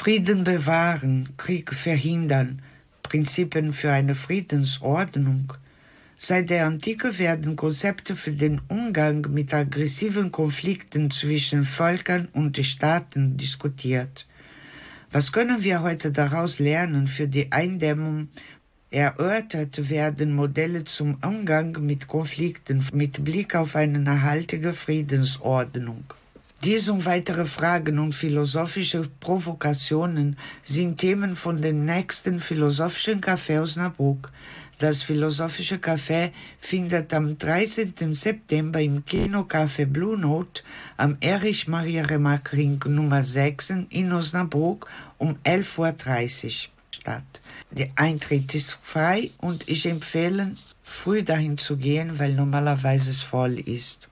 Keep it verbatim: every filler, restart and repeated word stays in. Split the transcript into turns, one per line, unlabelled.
Frieden bewahren, Krieg verhindern, Prinzipien für eine Friedensordnung. Seit der Antike werden Konzepte für den Umgang mit aggressiven Konflikten zwischen Völkern und Staaten diskutiert. Was können wir heute daraus lernen für die Eindämmung? Erörtert werden Modelle zum Umgang mit Konflikten mit Blick auf eine nachhaltige Friedensordnung. Diese und weitere Fragen und philosophische Provokationen sind Themen von dem nächsten Philosophischen Café Osnabrück. Das Philosophische Café findet am dreizehnten September im Kinocafé Blue Note am Erich-Maria-Remarque-Ring Nummer sechs in Osnabrück um elf Uhr dreißig statt. Der Eintritt ist frei und ich empfehle, früh dahin zu gehen, weil normalerweise es voll ist.